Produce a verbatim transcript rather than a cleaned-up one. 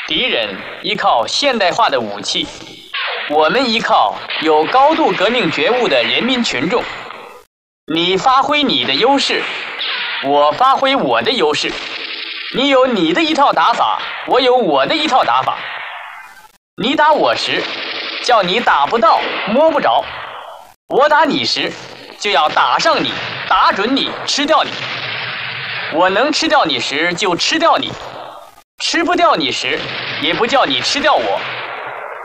敌人依靠现代化的武器，我们依靠有高度革命觉悟的人民群众。你发挥你的优势，我发挥我的优势。你有你的一套打法，我有我的一套打法。你打我时，叫你打不到摸不着；我打你时，就要打上你，打准你，吃掉你。我能吃掉你时就吃掉你，吃不掉你时也不叫你吃掉我。